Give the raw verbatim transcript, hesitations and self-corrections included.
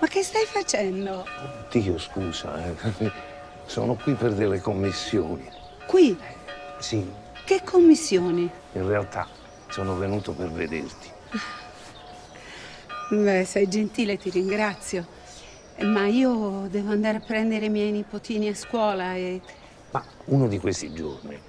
Ma che stai facendo? Dio, scusa, eh. Sono qui per delle commissioni. Qui? Sì, Che commissioni? in realtà sono venuto per vederti. Beh, sei gentile, ti ringrazio. Ma io devo andare a prendere i miei nipotini a scuola e... Ma uno di questi giorni